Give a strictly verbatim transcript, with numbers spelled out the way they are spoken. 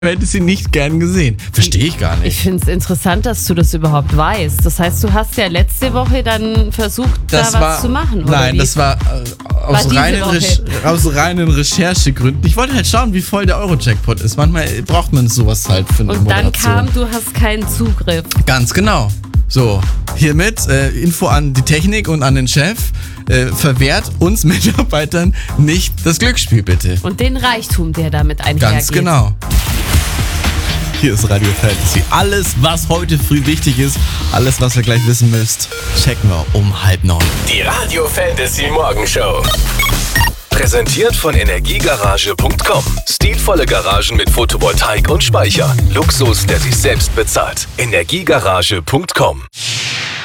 Fantasy nicht gern gesehen. Verstehe ich gar nicht. Ich finde es interessant, dass du das überhaupt weißt. Das heißt, du hast ja letzte Woche dann versucht, das da was war, zu machen, oder Nein, wie? das war, äh, aus, War reinen Re- aus reinen Recherchegründen. Ich wollte halt schauen, wie voll der Euro-Jackpot ist. Manchmal braucht man sowas halt für eine Und dann Moderation. kam, du hast keinen Zugriff. Ganz genau. So, hiermit äh, Info an die Technik und an den Chef. Äh, verwehrt uns Mitarbeitern nicht das Glücksspiel, bitte. Und den Reichtum, der damit einhergeht. Ganz genau. Hier ist Radio Fantasy. Alles, was heute früh wichtig ist, alles, was ihr gleich wissen müsst, checken wir um halb neun. Die Radio Fantasy Morgenshow. Präsentiert von Energiegarage punkt com. Stilvolle Garagen mit Photovoltaik und Speicher. Luxus, der sich selbst bezahlt. Energiegarage punkt com.